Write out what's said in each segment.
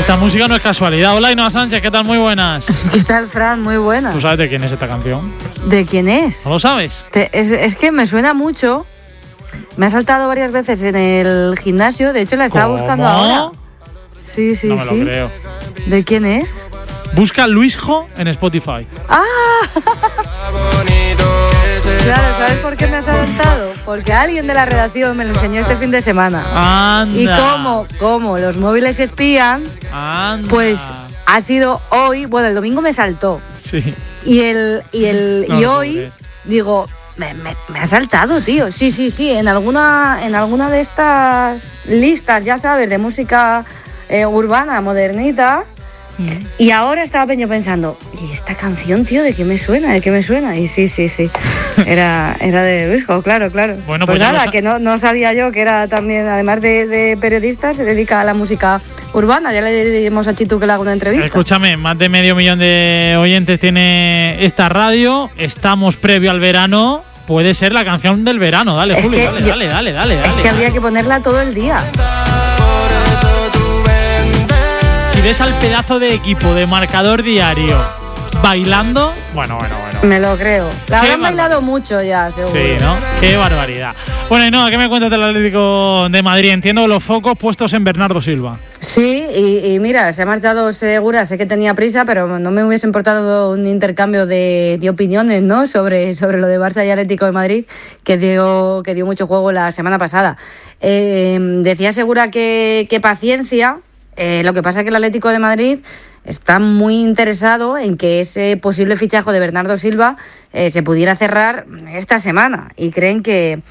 Esta música no es casualidad. Hola, Ainhoa Sánchez, ¿qué tal? Muy buenas. ¿Qué tal, Fran? Muy buenas. ¿Tú sabes de quién es esta canción? ¿De quién es? ¿No lo sabes? Es que me suena mucho. Me ha saltado varias veces en el gimnasio. De hecho, la estaba buscando ahora. Sí. No me lo creo. ¿De quién es? Busca Luisjo en Spotify. ¡Ah! Claro, ¿sabes por qué me ha saltado? Porque alguien de la redacción me lo enseñó este fin de semana. ¡Anda! Y como los móviles espían, ¡Anda! pues ha sido hoy. Bueno, el domingo me saltó. Sí. Y hoy digo, me ha saltado, tío. Sí. En alguna de estas listas, ya sabes, de música urbana, modernita. Y ahora estaba yo pensando, ¿y esta canción, tío, de qué me suena? Y sí. Era de Luisjo, claro. Bueno, pues nada, que no sabía yo que era también, además de periodista, se dedica a la música urbana. Ya le diremos a Chitu que le haga una entrevista. Escúchame, más de 500.000 de oyentes tiene esta radio. Estamos previo al verano. Puede ser la canción del verano. Dale, Juli, dale. Es que habría que ponerla todo el día. Si ves al pedazo de equipo de Marcador Diario bailando, bueno. Me lo creo. La habrán bailado mucho ya, seguro. Sí, ¿no? Qué barbaridad. Bueno, y no, ¿qué me cuentas del Atlético de Madrid? Entiendo los focos puestos en Bernardo Silva. Sí, y mira, se ha marchado Segura. Sé que tenía prisa, pero no me hubiese importado un intercambio de opiniones, ¿no? Sobre lo de Barça y Atlético de Madrid, que dio mucho juego la semana pasada. Decía Segura que paciencia. Lo que pasa es que el Atlético de Madrid está muy interesado en que ese posible fichaje de Bernardo Silva se pudiera cerrar esta semana, y creen que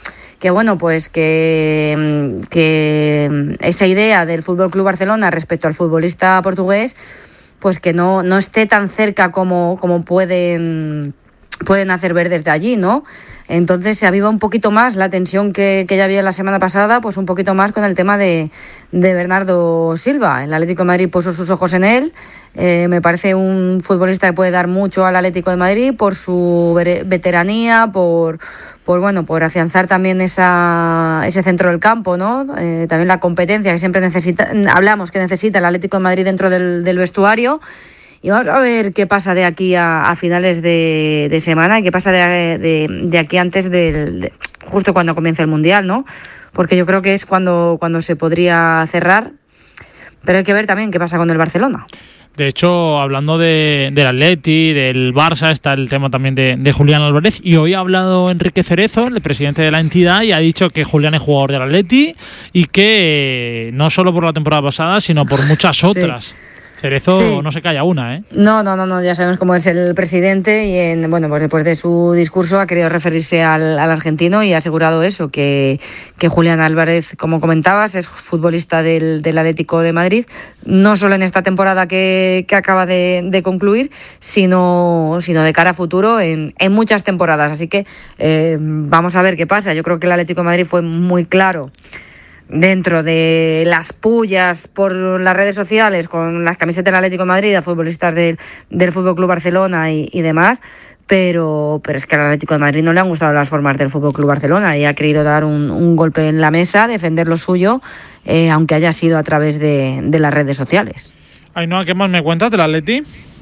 esa idea del FC Barcelona respecto al futbolista portugués, pues que no esté tan cerca como pueden hacer ver desde allí, ¿no? Entonces se aviva un poquito más la tensión que ya había la semana pasada, pues un poquito más con el tema de Bernardo Silva. El Atlético de Madrid puso sus ojos en él. Me parece un futbolista que puede dar mucho al Atlético de Madrid por su veteranía, por afianzar también ese centro del campo, ¿no? También la competencia que siempre necesita el Atlético de Madrid dentro del vestuario. Y vamos a ver qué pasa de aquí a finales de semana, y qué pasa de aquí antes justo cuando comience el Mundial, ¿no? Porque yo creo que es cuando se podría cerrar. Pero hay que ver también qué pasa con el Barcelona. De hecho, hablando del Atleti, del Barça, está el tema también de Julián Álvarez. Y hoy ha hablado Enrique Cerezo, el presidente de la entidad, y ha dicho que Julián es jugador del Atleti y que no solo por la temporada pasada, sino por muchas otras. Sí. Cerezo no se calla una, ¿eh? No, ya sabemos cómo es el presidente, y pues después de su discurso ha querido referirse al argentino y ha asegurado eso, que Julián Álvarez, como comentabas, es futbolista del Atlético de Madrid, no solo en esta temporada que acaba de concluir, sino de cara a futuro en muchas temporadas. Así que vamos a ver qué pasa. Yo creo que el Atlético de Madrid fue muy claro dentro de las pullas por las redes sociales con las camisetas del Atlético de Madrid a futbolistas del FC Barcelona y demás, pero es que al Atlético de Madrid no le han gustado las formas del FC Barcelona y ha querido dar un golpe en la mesa, defender lo suyo, aunque haya sido a través de las redes sociales. Ainhoa, ¿qué más me cuentas del Atleti?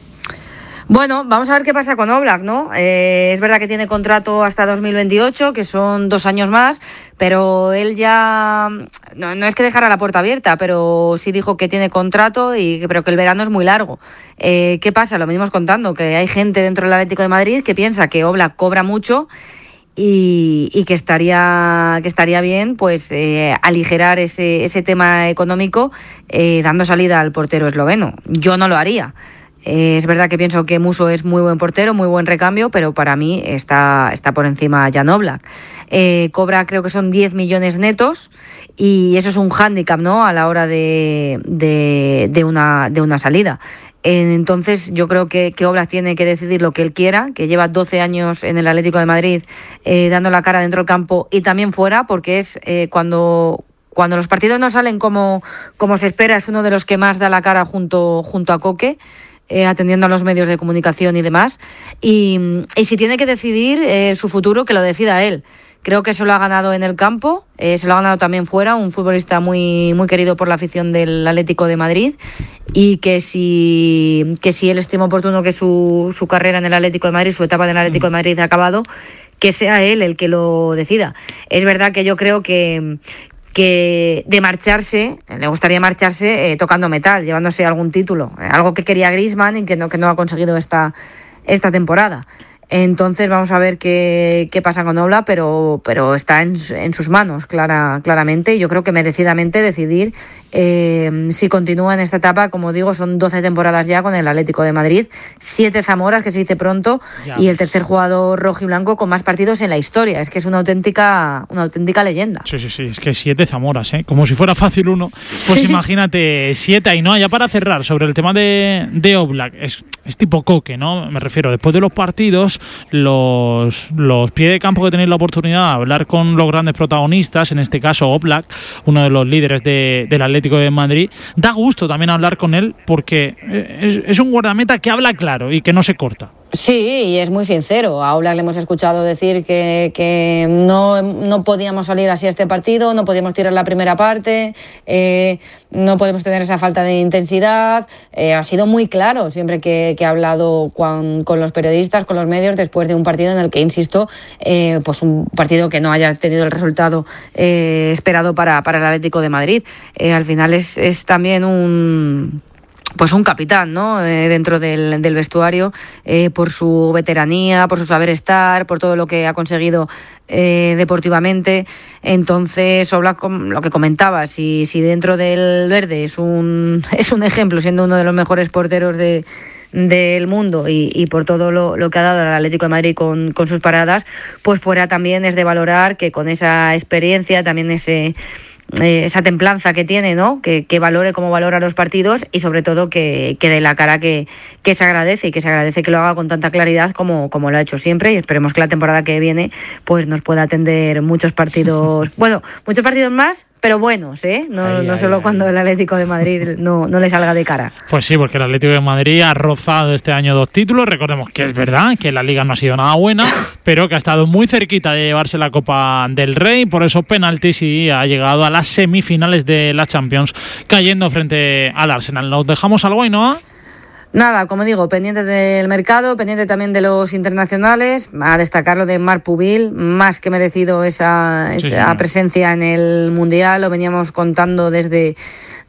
Bueno, vamos a ver qué pasa con Oblak, ¿no? Es verdad que tiene contrato hasta 2028, que son 2 años más, pero él ya no es que dejara la puerta abierta, pero sí dijo que tiene contrato pero que el verano es muy largo. ¿Qué pasa? Lo venimos contando, que hay gente dentro del Atlético de Madrid que piensa que Oblak cobra mucho y que estaría bien pues aligerar ese tema económico dando salida al portero esloveno. Yo no lo haría. Es verdad que pienso que Musso es muy buen portero, muy buen recambio, pero para mí está por encima Jan Oblak. Cobra, creo que son 10 millones netos, y eso es un hándicap, ¿no?, a la hora de una salida. Entonces yo creo que Oblak tiene que decidir lo que él quiera, que lleva 12 años en el Atlético de Madrid dando la cara dentro del campo y también fuera, porque es cuando los partidos no salen como se espera, es uno de los que más da la cara junto a Coque, atendiendo a los medios de comunicación y demás. Y si tiene que decidir su futuro, que lo decida él. Creo que se lo ha ganado en el campo, se lo ha ganado también fuera, un futbolista muy, muy querido por la afición del Atlético de Madrid, y que si él estima oportuno que su carrera en el Atlético de Madrid, su etapa en el Atlético de Madrid ha acabado, que sea él el que lo decida. Es verdad que yo creo que de marcharse, le gustaría marcharse tocando metal, llevándose algún título, algo que quería Griezmann y que no ha conseguido esta temporada. Entonces vamos a ver qué pasa con Oblak, pero está en sus manos claramente, y yo creo que merecidamente decidir si continúa en esta etapa. Como digo, son 12 temporadas ya con el Atlético de Madrid, 7 Zamoras, que se dice pronto, ya. Y el tercer jugador rojiblanco con más partidos en la historia. Es que es una auténtica leyenda. Sí, es que 7 Zamoras, como si fuera fácil uno. Pues sí. Imagínate, 7. Y no, ya para cerrar, sobre el tema de Oblak, es tipo Coque, ¿no? Me refiero, después de los partidos, los pies de campo que tenéis la oportunidad de hablar con los grandes protagonistas, en este caso Oblak, uno de los líderes del Atlético de Madrid, da gusto también hablar con él, porque es un guardameta que habla claro y que no se corta. Sí, y es muy sincero. A Oblak le hemos escuchado decir que no podíamos salir así a este partido, no podíamos tirar la primera parte, no podemos tener esa falta de intensidad. Ha sido muy claro siempre que ha hablado con los periodistas, con los medios, después de un partido en el que, insisto, pues un partido que no haya tenido el resultado esperado para el Atlético de Madrid. Al final es también un capitán, ¿no? Dentro del vestuario, por su veteranía, por su saber estar, por todo lo que ha conseguido deportivamente. Entonces, Oblak, lo que comentaba, si dentro del verde es un ejemplo, siendo uno de los mejores porteros del mundo y por todo lo que ha dado al Atlético de Madrid con sus paradas, pues fuera también es de valorar que con esa experiencia, también esa templanza que tiene, ¿no? Que valore como valora los partidos, y sobre todo que dé la cara que se agradece, y que se agradece que lo haga con tanta claridad como lo ha hecho siempre. Y esperemos que la temporada que viene pues nos pueda atender muchos partidos, muchos partidos más, pero buenos, no solo cuando el Atlético de Madrid no le salga de cara. Pues sí, porque el Atlético de Madrid ha rozado este año 2 títulos. Recordemos que es verdad que la Liga no ha sido nada buena, pero que ha estado muy cerquita de llevarse la Copa del Rey por esos penaltis, y ha llegado a las semifinales de la Champions, cayendo frente al Arsenal. ¿Nos dejamos algo, Ainhoa? Nada, como digo, pendiente del mercado, pendiente también de los internacionales, a destacar lo de Marc Pubil, más que merecido esa presencia en el Mundial. Lo veníamos contando desde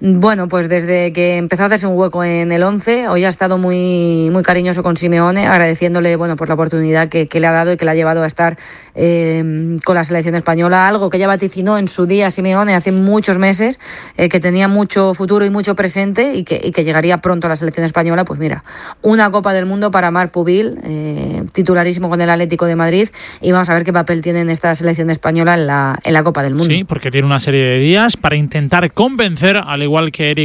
que empezó a hacerse un hueco en el 11. Hoy ha estado muy, muy cariñoso con Simeone, agradeciéndole por la oportunidad que le ha dado y que le ha llevado a estar con la selección española, algo que ya vaticinó en su día Simeone hace muchos meses, que tenía mucho futuro y mucho presente, y que llegaría pronto a la selección española. Pues mira, una Copa del Mundo para Marc Pubil, titularísimo con el Atlético de Madrid, y vamos a ver qué papel tiene en esta selección española en la Copa del Mundo. Sí, porque tiene una serie de días para intentar convencer, al igual que Eric